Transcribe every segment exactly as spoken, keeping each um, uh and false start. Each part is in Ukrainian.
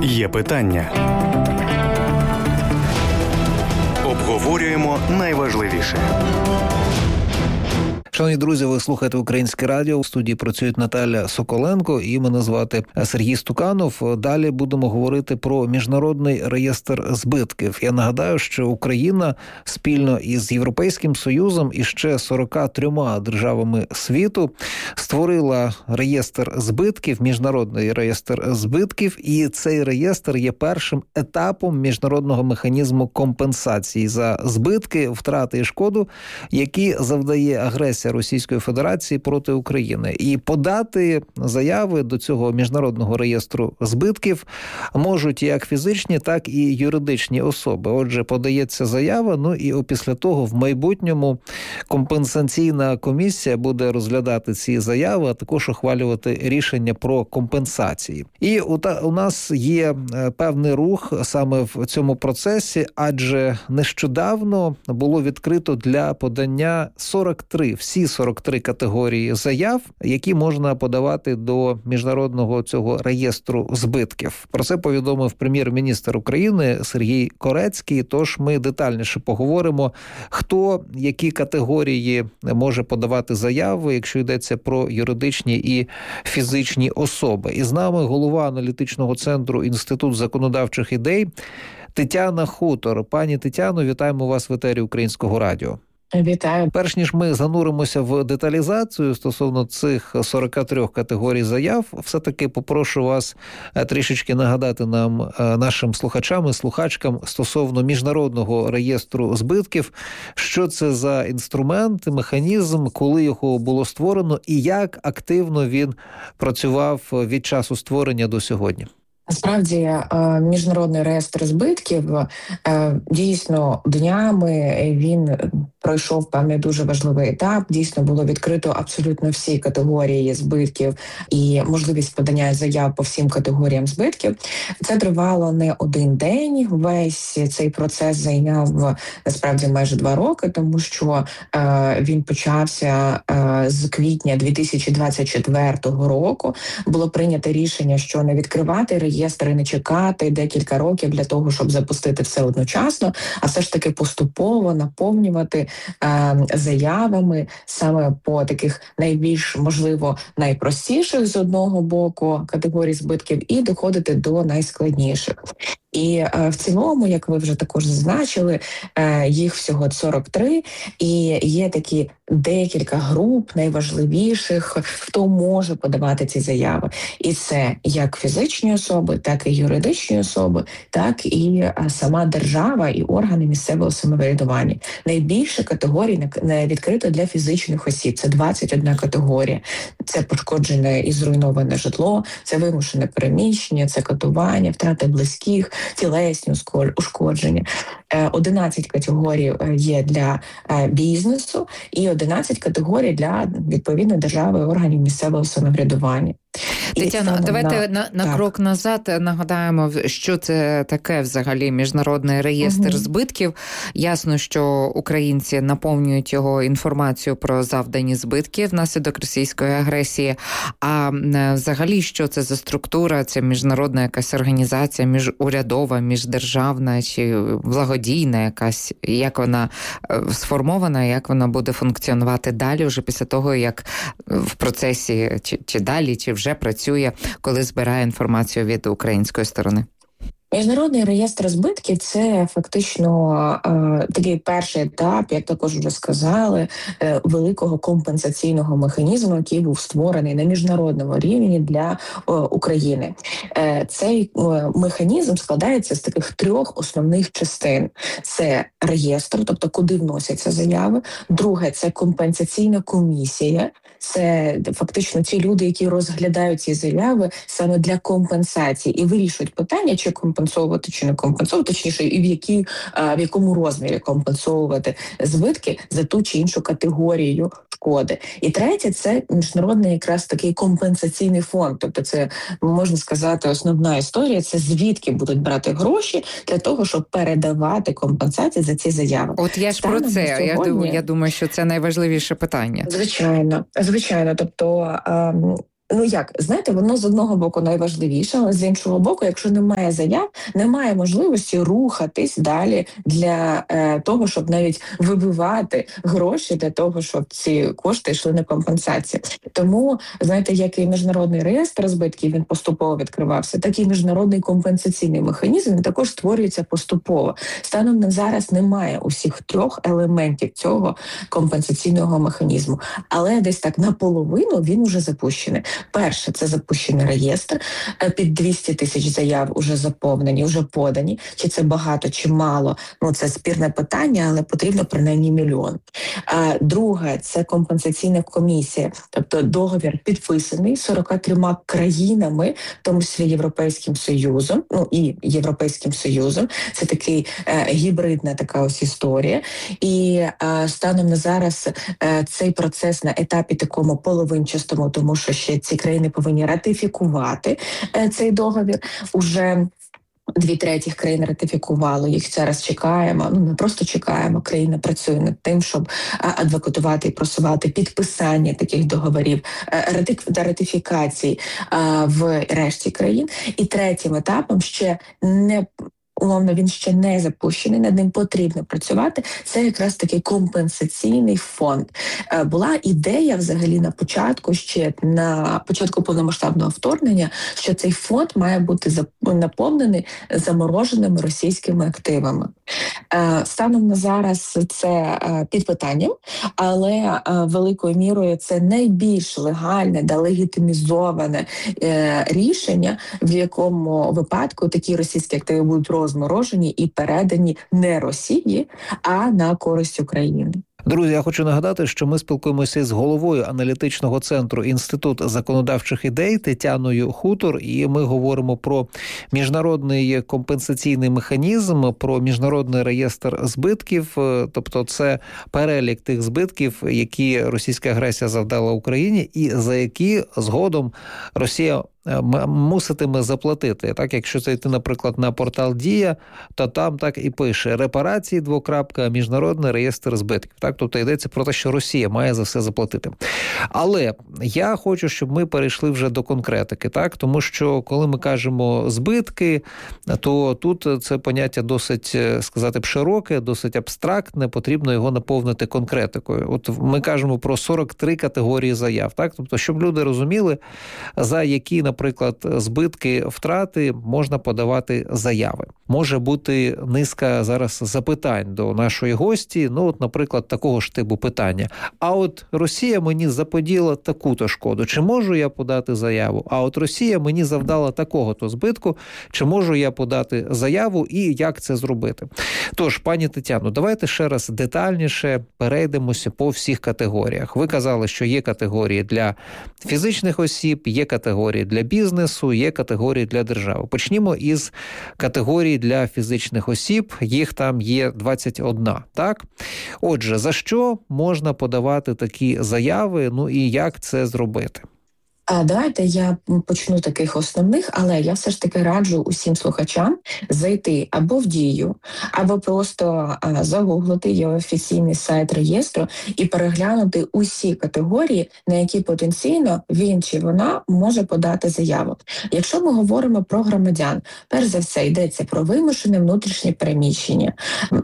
Є питання. Обговорюємо найважливіше. Шановні друзі, ви слухаєте Українське радіо. У студії працюють Наталя Соколенко і мене звати Сергій Стуканов. Далі будемо говорити про міжнародний реєстр збитків. Я нагадаю, що Україна спільно із Європейським Союзом і ще сорока трьома державами світу створила реєстр збитків, міжнародний реєстр збитків, і цей реєстр є першим етапом міжнародного механізму компенсації за збитки, втрати і шкоду, які завдає агресія Російської Федерації проти України. І подати заяви до цього міжнародного реєстру збитків можуть як фізичні, так і юридичні особи. Отже, подається заява, ну і опісля того в майбутньому компенсаційна комісія буде розглядати ці заяви, а також ухвалювати рішення про компенсації. І у, та, у нас є певний рух саме в цьому процесі, адже нещодавно було відкрито для подання сорок три, всі сорок три категорії заяв, які можна подавати до міжнародного цього реєстру збитків. Про це повідомив прем'єр-міністр України Сергій Корецький, тож ми детальніше поговоримо, хто, які категорії може подавати заяви, якщо йдеться про юридичні і фізичні особи. І з нами голова аналітичного центру Інститут законодавчих ідей Тетяна Хутор. Пані Тетяно, вітаємо вас в етері Українського радіо. Вітаю. Перш ніж ми зануримося в деталізацію стосовно цих сорока трьох категорій заяв, все-таки попрошу вас трішечки нагадати нам, нашим слухачам і слухачкам, стосовно міжнародного реєстру збитків, що це за інструмент, механізм, коли його було створено і як активно він працював від часу створення до сьогодні. Насправді, міжнародний реєстр збитків дійсно днями він пройшов певний дуже важливий етап. Дійсно було відкрито абсолютно всі категорії збитків і можливість подання заяв по всім категоріям збитків. Це тривало не один день. Весь цей процес зайняв насправді майже два роки, тому що він почався з квітня дві тисячі двадцять четвертого року. Було прийнято рішення, що не відкривати реєстр, реєстри не чекати декілька років для того, щоб запустити все одночасно, а все ж таки поступово наповнювати е, заявами саме по таких найбільш, можливо, найпростіших з одного боку категорій збитків і доходити до найскладніших. І е, в цілому, як ви вже також зазначили, е, їх всього сорок три, і є такі декілька груп найважливіших, хто може подавати ці заяви. І це як фізичні особи, так і юридичні особи, так і е, сама держава і органи місцевого самоврядування. Найбільше категорій не відкрито для фізичних осіб. Це двадцять одна категорія. Це пошкоджене і зруйноване житло, це вимушене переміщення, це катування, втрати близьких, тілесні ушкодження. одинадцять категорій є для бізнесу і одинадцять категорій для, відповідно, держави і органів місцевого самоврядування. Тетяно, давайте на, на, на крок назад нагадаємо, що це таке взагалі міжнародний реєстр угу. збитків. Ясно, що українці наповнюють його інформацією про завдані збитки внаслідок російської агресії. А взагалі, що це за структура? Це міжнародна якась організація, міжурядова, міждержавна чи благодійна якась? Як вона сформована, як вона буде функціонувати далі, вже після того, як в процесі, чи, чи далі, чи вже працює, коли збирає інформацію від української сторони? Міжнародний реєстр збитків – це фактично е, такий перший етап, як також вже сказали, е, великого компенсаційного механізму, який був створений на міжнародному рівні для е, України. Е, цей е, механізм складається з таких трьох основних частин. Це реєстр, тобто куди вносяться заяви. Друге – це компенсаційна комісія. Це фактично ті люди, які розглядають ці заяви саме для компенсації і вирішують питання, чи компенсувати, чи не компенсувати, точніше, і в, які, в якому розмірі компенсовувати збитки за ту чи іншу категорію шкоди. І третє – це міжнародний якраз такий компенсаційний фонд. Тобто це, можна сказати, основна історія – це звідки будуть брати гроші для того, щоб передавати компенсації за ці заяви. От я ж Станом про це, сьогодні... я, думаю, я думаю, що це найважливіше питання. Звичайно. Звичайно, тобто ну як, знаєте, воно з одного боку найважливіше, але з іншого боку, якщо немає заяв, немає можливості рухатись далі для е, того, щоб навіть вибивати гроші для того, щоб ці кошти йшли на компенсацію. Тому, знаєте, як і міжнародний реєстр збитків, він поступово відкривався, так і міжнародний компенсаційний механізм він також створюється поступово. Станом на зараз немає усіх трьох елементів цього компенсаційного механізму, але десь так наполовину він уже запущений. Перше, це запущений реєстр, під двісті тисяч заяв уже заповнені, вже подані. Чи це багато, чи мало? Ну, це спірне питання, але потрібно принаймні мільйон. А друге, це компенсаційна комісія, тобто договір підписаний сорока трьома країнами, в тому числі Європейським Союзом, ну і Європейським Союзом. Це такий е, гібридна така ось історія. І е, станом на зараз е, цей процес на етапі такому половинчастому, тому що ще ці країни повинні ратифікувати е, цей договір. Уже Дві третіх країн ратифікувало, їх зараз чекаємо, ну не просто чекаємо, країна працює над тим, щоб адвокатувати і просувати підписання таких договорів та ратифікацій в решті країн. І третім етапом ще не умовно, він ще не запущений, над ним потрібно працювати. Це якраз такий компенсаційний фонд. Була ідея взагалі на початку, ще на початку повномасштабного вторгнення, що цей фонд має бути наповнений замороженими російськими активами. Станом на зараз це під питанням, але великою мірою це найбільш легальне та легітимізоване рішення, в якому випадку такі російські активи будуть розморожені і передані не Росії, а на користь України. Друзі, я хочу нагадати, що ми спілкуємося з головою аналітичного центру Інститут законодавчих ідей Тетяною Хутор, і ми говоримо про міжнародний компенсаційний механізм, про міжнародний реєстр збитків, тобто це перелік тих збитків, які російська агресія завдала Україні і за які згодом Росія муситиме заплатити. Так, якщо це йти, наприклад, на портал Дія, то там так і пише: репарації, двокрапка, міжнародний реєстр збитків. Так, тобто йдеться про те, що Росія має за все заплатити. Але я хочу, щоб ми перейшли вже до конкретики, так, тому що коли ми кажемо збитки, то тут це поняття досить, сказати б, широке, досить абстрактне, потрібно його наповнити конкретикою. От ми кажемо про сорок три категорії заяв, так, тобто щоб люди розуміли, за які, наприклад, збитки, втрати можна подавати заяви. Може бути низка зараз запитань до нашої гості, ну от, наприклад, такого ж типу питання. А от Росія мені заподіла таку-то шкоду, чи можу я подати заяву? А от Росія мені завдала такого-то збитку, чи можу я подати заяву і як це зробити? Тож, пані Тетяно, давайте ще раз детальніше перейдемося по всіх категоріях. Ви казали, що є категорії для фізичних осіб, є категорії для бізнесу, є категорії для держави. Почнімо із категорії для фізичних осіб. Їх там є двадцять одна, так? Отже, за що можна подавати такі заяви, ну і як це зробити? А давайте я почну з таких основних, але я все ж таки раджу усім слухачам зайти або в Дію, або просто а, загуглити його офіційний сайт реєстру і переглянути усі категорії, на які потенційно він чи вона може подати заяву. Якщо ми говоримо про громадян, перш за все йдеться про вимушене внутрішнє переміщення.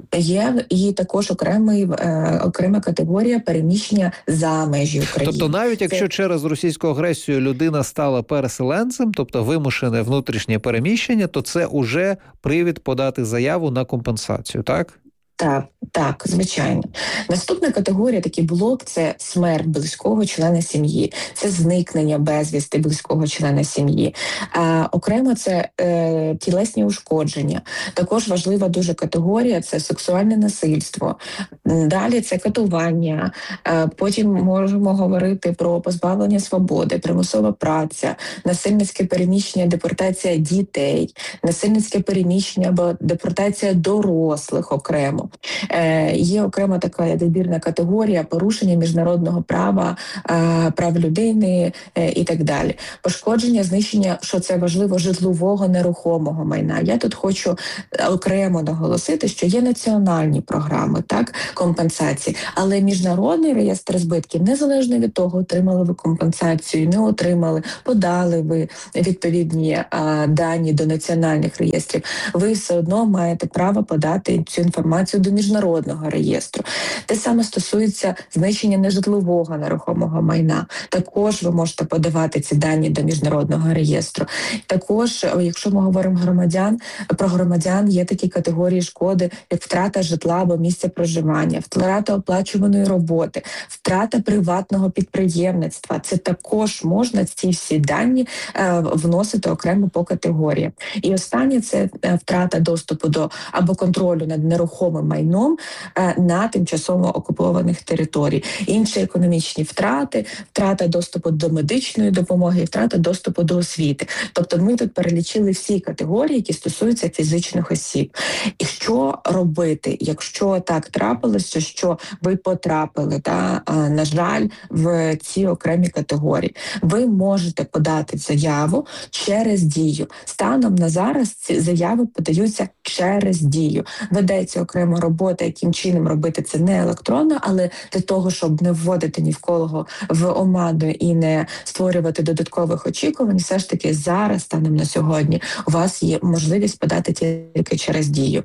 Є і також окремий, е, окрема категорія переміщення за межі України. Тобто навіть якщо Це... через російську агресію людина стала переселенцем, тобто вимушене внутрішнє переміщення, то це уже привід подати заяву на компенсацію, так? Так, так, звичайно. Наступна категорія, такий блок, це смерть близького члена сім'ї, це зникнення безвісти близького члена сім'ї. А, окремо це е, тілесні ушкодження. Також важлива дуже категорія – це сексуальне насильство. Далі це катування. А, потім можемо говорити про позбавлення свободи, примусова праця, насильницьке переміщення, депортація дітей, насильницьке переміщення або депортація дорослих окремо. нього. Е, є окрема така добірна категорія порушення міжнародного права, е, прав людини е, і так далі. Пошкодження, знищення, що це важливо, житлового нерухомого майна. Я тут хочу окремо наголосити, що є національні програми, так, компенсації, але міжнародний реєстр збитків, незалежно від того, отримали ви компенсацію, не отримали, подали ви відповідні а, дані до національних реєстрів, ви все одно маєте право подати цю інформацію до міжнародного реєстру. Те саме стосується знищення нежитлового нерухомого майна. Також ви можете подавати ці дані до міжнародного реєстру. Також, якщо ми говоримо громадян, про громадян є такі категорії шкоди, як втрата житла або місця проживання, втрата оплачуваної роботи, втрата приватного підприємництва. Це також можна ці всі дані е, вносити окремо по категоріям. І останнє – це втрата доступу до або контролю над нерухомим майном е, на тимчасово окупованих територій. Інші економічні втрати, втрата доступу до медичної допомоги, втрата доступу до освіти. Тобто ми тут перелічили всі категорії, які стосуються фізичних осіб. І що робити, якщо так трапилося, що ви потрапили, та, на жаль, в ці окремі категорії? Ви можете подати заяву через Дію. Станом на зараз ці заяви подаються через Дію. Ведеться окрема робота, яким чином робити це не електронно, але для того, щоб не вводити ні в кого в оману і не створювати додаткових очікувань, все ж таки зараз, станом на сьогодні, у вас є можливість подати тільки через Дію.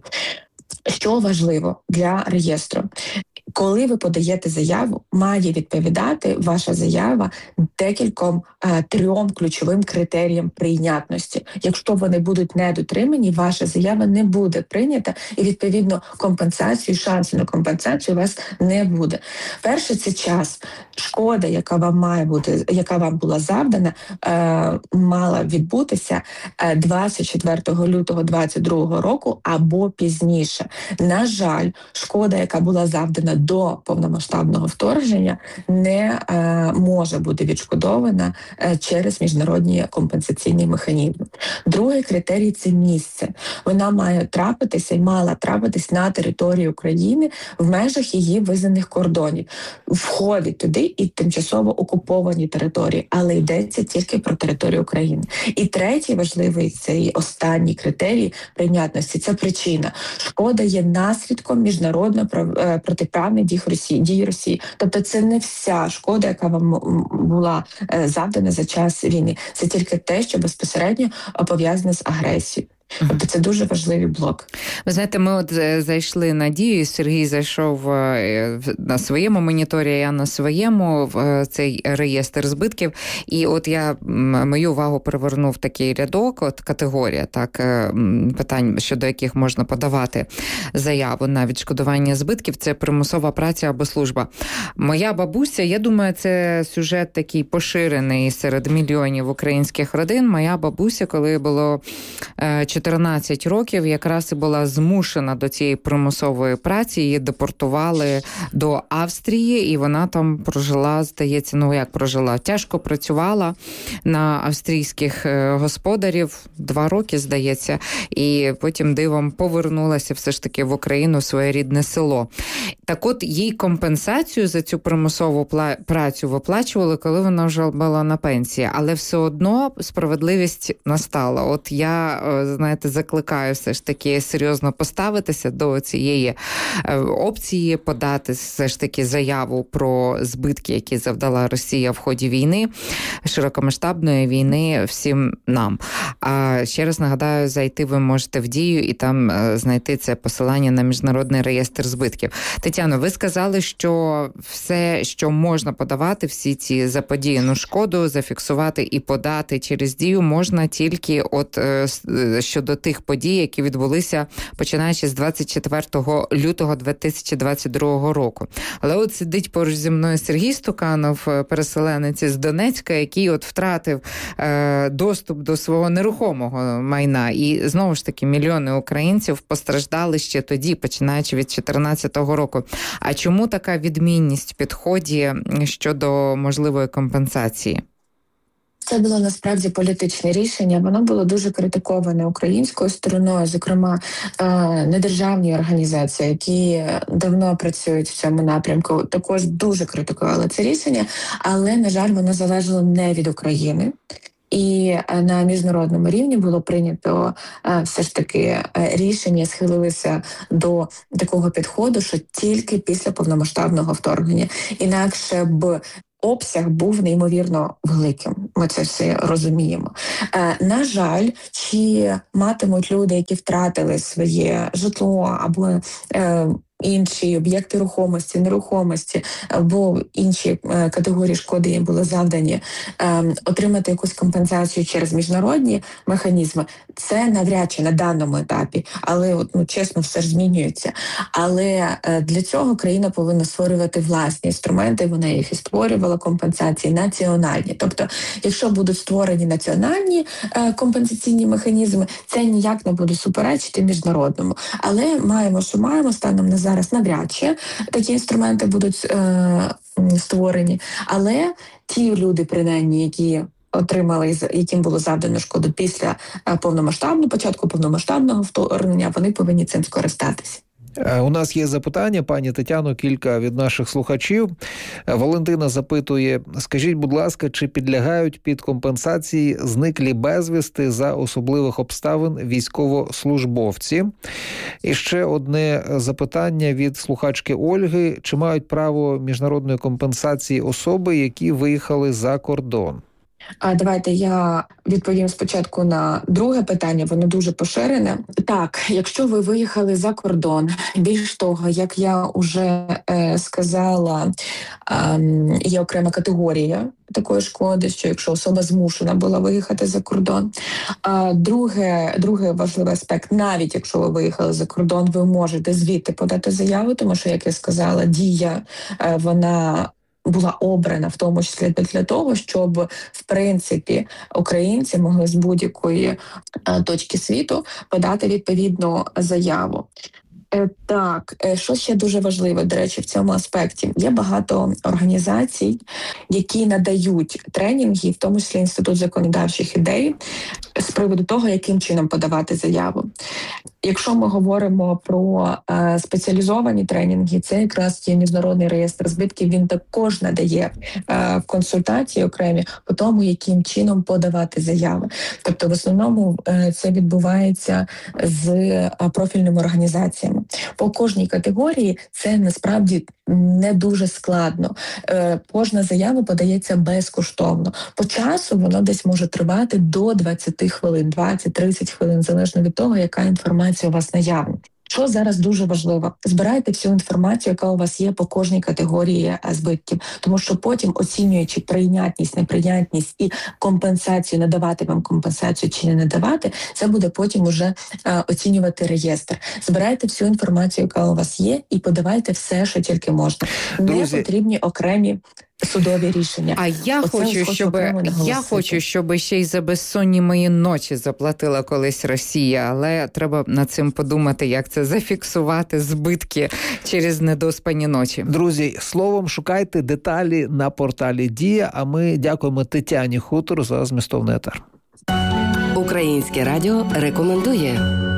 Що важливо для реєстру? Коли ви подаєте заяву, має відповідати ваша заява декільком е, трьом ключовим критеріям прийнятності. Якщо вони будуть недотримані, ваша заява не буде прийнята і, відповідно, компенсацію, шансу на компенсацію у вас не буде. Перше – це час. Шкода, яка вам має бути, яка вам була завдана, е, мала відбутися двадцять четвертого лютого двадцять другого року або пізніше. На жаль, шкода, яка була завдана до повномасштабного вторгнення, не е, може бути відшкодована е, через міжнародні компенсаційні механізми. Другий критерій – це місце. Вона має трапитися і мала трапитись на території України в межах її визнаних кордонів. Входить туди і тимчасово окуповані території, але йдеться тільки про територію України. І третій важливий, цей останній критерій прийнятності – це причина. Шкода є наслідком міжнародно протиправних дій Росії, дій Росії. Тобто це не вся шкода, яка вам була завдана за час війни. Це тільки те, що безпосередньо пов'язане з агресією. Тобто це дуже важливий блок. Ви знаєте, ми от зайшли на Дію, Сергій зайшов на своєму моніторі, я на своєму, в цей реєстр збитків. І от я, мою увагу привернув такий рядок, от категорія, так, питань, щодо яких можна подавати заяву на відшкодування збитків, це примусова праця або служба. Моя бабуся, я думаю, це сюжет такий поширений серед мільйонів українських родин. Моя бабуся, коли було чотирнадцять років, якраз і була змушена до цієї примусової праці, її депортували до Австрії, і вона там прожила, здається, ну як прожила, тяжко працювала на австрійських господарів, два роки, здається, і потім дивом повернулася все ж таки в Україну, в своє рідне село. Так от, їй компенсацію за цю примусову працю виплачували, коли вона вже була на пенсії, але все одно справедливість настала. От я, знаєте, закликаю все ж таки серйозно поставитися до цієї опції, подати все ж таки заяву про збитки, які завдала Росія в ході війни, широкомасштабної війни всім нам. А ще раз нагадаю, зайти ви можете в Дію і там знайти це посилання на Міжнародний реєстр збитків. Тетяно, ви сказали, що все, що можна подавати, всі ці заподіяну шкоду, зафіксувати і подати через Дію можна тільки от щодо тих подій, які відбулися починаючи з двадцять четвертого лютого дві тисячі двадцять другого року. Але от сидить поруч зі мною Сергій Стуканов, переселенець з Донецька, який от втратив е, доступ до свого нерухомого майна. І знову ж таки мільйони українців постраждали ще тоді, починаючи від чотирнадцятого року. А чому така відмінність в підході щодо можливої компенсації? Це було насправді політичне рішення. Воно було дуже критиковане українською стороною, зокрема недержавні організації, які давно працюють в цьому напрямку, також дуже критикували це рішення, але, на жаль, воно залежало не від України. І на міжнародному рівні було прийнято все ж таки рішення, схилилися до такого підходу, що тільки після повномасштабного вторгнення. Інакше б обсяг був неймовірно великим. Ми це все розуміємо. Е, на жаль, чи матимуть люди, які втратили своє житло або е, інші об'єкти рухомості, нерухомості або інші е, категорії шкоди їм були завдані, е, отримати якусь компенсацію через міжнародні механізми, це навряд чи на даному етапі. Але, от, ну, чесно, все ж змінюється. Але е, для цього країна повинна створювати власні інструменти, вона їх і створювала, компенсації національні. Тобто, якщо будуть створені національні е, компенсаційні механізми, це ніяк не буде суперечити міжнародному. Але маємо, що маємо, станом на зараз навряд чи такі інструменти будуть е, створені. Але ті люди, принаймні, які отримали, яким було завдано шкоду після повномасштабного, початку повномасштабного вторгнення, вони повинні цим скористатися. У нас є запитання, пані Тетяно, кілька від наших слухачів. Валентина запитує, скажіть, будь ласка, чи підлягають під компенсації зниклі безвісти за особливих обставин військовослужбовці? І ще одне запитання від слухачки Ольги. Чи мають право міжнародної компенсації особи, які виїхали за кордон? А давайте я відповім спочатку на друге питання, воно дуже поширене. Так, якщо ви виїхали за кордон, більш того, як я вже е, сказала, е, є окрема категорія такої шкоди, що якщо особа змушена була виїхати за кордон. А друге, другий важливий аспект, навіть якщо ви виїхали за кордон, ви можете звідти подати заяву, тому що, як я сказала, дія, е, вона була обрана в тому числі для того, щоб, в принципі, українці могли з будь-якої а, точки світу подати відповідну заяву. Е, так, е, що ще дуже важливо, до речі, в цьому аспекті. Є багато організацій, які надають тренінги, в тому числі Інститут законодавчих ідей, з приводу того, яким чином подавати заяву. Якщо ми говоримо про е, спеціалізовані тренінги, це якраз є міжнародний реєстр збитків, він також надає е, консультації окремі по тому, яким чином подавати заяви. Тобто в основному е, це відбувається з е, профільними організаціями. По кожній категорії це насправді не дуже складно. Е, кожна заява подається безкоштовно. По часу воно десь може тривати до двадцять хвилин, двадцять-тридцять хвилин, залежно від того, яка інформація у вас наявна. Що зараз дуже важливо? Збирайте всю інформацію, яка у вас є по кожній категорії збитків, тому що потім, оцінюючи прийнятність, неприйнятність і компенсацію, надавати вам компенсацію чи не надавати, це буде потім уже е, оцінювати реєстр. Збирайте всю інформацію, яка у вас є, і подавайте все, що тільки можна. Друзі, не потрібні окремі судові рішення. А я Оце хочу, щоб я хочу, щоб ще й за безсонні мої ночі заплатила колись Росія, але треба над цим подумати, як це зафіксувати збитки через недоспані ночі. Друзі, словом, шукайте деталі на порталі Дія, а ми дякуємо Тетяні Хутор за змістовний етер. Українське радіо рекомендує.